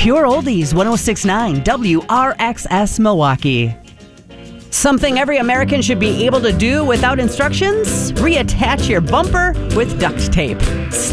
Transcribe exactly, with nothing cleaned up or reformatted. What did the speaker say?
Pure Oldies, one oh six point nine W R X S Milwaukee. Something every American should be able to do without instructions? Reattach your bumper with duct tape.